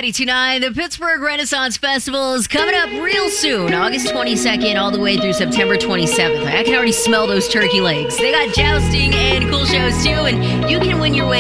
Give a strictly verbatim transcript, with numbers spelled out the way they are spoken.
ninety-two point nine, the Pittsburgh Renaissance Festival is coming up real soon, August twenty-second all the way through September twenty-seventh. I can already smell those turkey legs. They got jousting and cool shows too, and you can win your way